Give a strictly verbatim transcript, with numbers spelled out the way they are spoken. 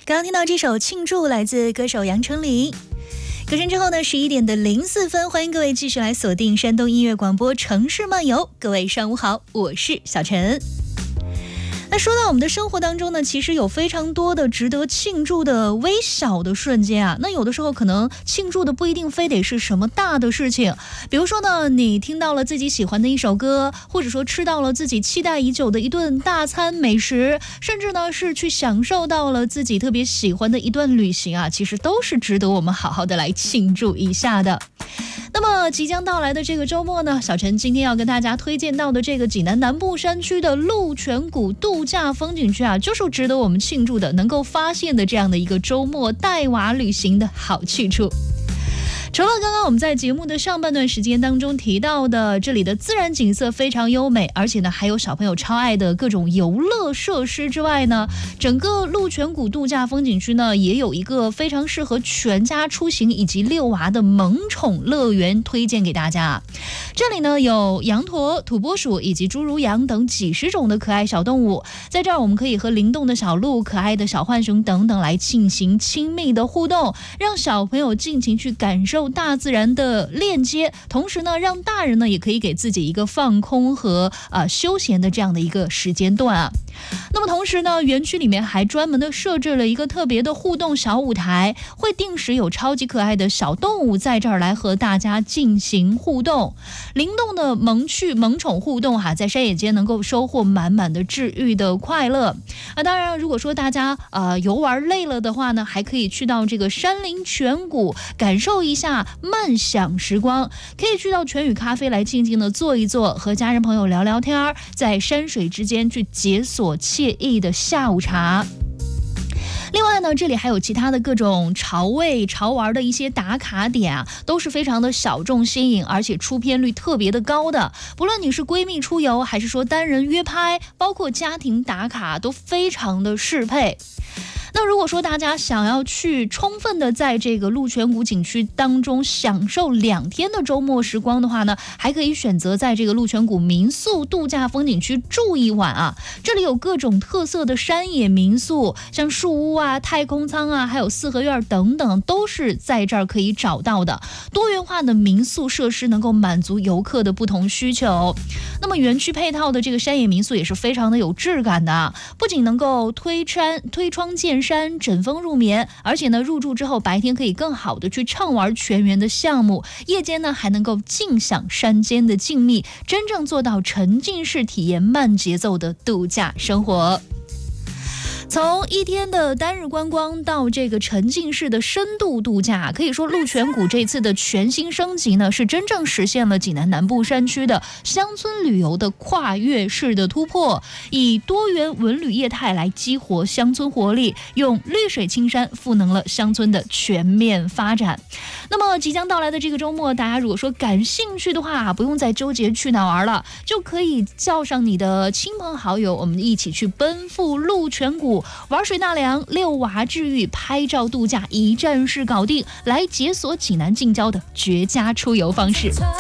刚刚听到这首《庆祝》来自歌手杨丞琳。歌声之后呢，十一点的零四分，欢迎各位继续来锁定山东音乐广播城市漫游。各位上午好，我是小陈。那说到我们的生活当中呢，其实有非常多的值得庆祝的微小的瞬间啊。那有的时候可能庆祝的不一定非得是什么大的事情，比如说呢，你听到了自己喜欢的一首歌，或者说吃到了自己期待已久的一顿大餐美食，甚至呢是去享受到了自己特别喜欢的一段旅行啊，其实都是值得我们好好的来庆祝一下的。那么即将到来的这个周末呢，小陈今天要跟大家推荐到的这个济南南部山区的鹿泉谷度假风景区啊，就是值得我们庆祝的，能够发现的这样的一个周末带娃旅行的好去处。除了刚刚我们在节目的上半段时间当中提到的这里的自然景色非常优美，而且呢还有小朋友超爱的各种游乐设施之外呢，整个鹿泉谷度假风景区呢也有一个非常适合全家出行以及遛娃的萌宠乐园推荐给大家。这里呢有羊驼、土拨鼠以及侏儒羊等几十种的可爱小动物，在这儿我们可以和灵动的小鹿、可爱的小浣熊等等来进行亲密的互动，让小朋友尽情去感受大自然的链接，同时呢让大人呢也可以给自己一个放空和呃休闲的这样的一个时间段啊。那么同时呢，园区里面还专门的设置了一个特别的互动小舞台，会定时有超级可爱的小动物在这儿来和大家进行互动，灵动的萌趣萌宠互动哈，在山野间能够收获满满的治愈的快乐啊。当然如果说大家呃游玩累了的话呢，还可以去到这个山林泉谷感受一下慢享时光，可以去到泉宇咖啡来静静的坐一坐，和家人朋友聊聊天，在山水之间去解锁惬意的下午茶。另外呢，这里还有其他的各种潮味潮玩的一些打卡点啊，都是非常的小众新颖，而且出片率特别的高的。不论你是闺蜜出游，还是说单人约拍，包括家庭打卡，都非常的适配。那如果说大家想要去充分的在这个鹿泉谷景区当中享受两天的周末时光的话呢，还可以选择在这个鹿泉谷民宿度假风景区住一晚啊。这里有各种特色的山野民宿，像树屋啊、太空舱啊，还有四合院等等，都是在这儿可以找到的。多元化的民宿设施能够满足游客的不同需求。那么园区配套的这个山野民宿也是非常的有质感的，不仅能够推山推窗见山枕风入眠，而且呢入住之后白天可以更好的去畅玩全园的项目，夜间呢还能够尽享山间的静谧，真正做到沉浸式体验慢节奏的度假生活。从一天的单日观光到这个沉浸式的深度度假，可以说鹿泉谷这次的全新升级呢，是真正实现了济南南部山区的乡村旅游的跨越式的突破，以多元文旅业态来激活乡村活力，用绿水青山赋能了乡村的全面发展。那么即将到来的这个周末，大家如果说感兴趣的话，不用再纠结去哪玩了，就可以叫上你的亲朋好友，我们一起去奔赴鹿泉谷，玩水纳凉、遛娃治愈、拍照度假，一站式搞定，来解锁济南近郊的绝佳出游方式。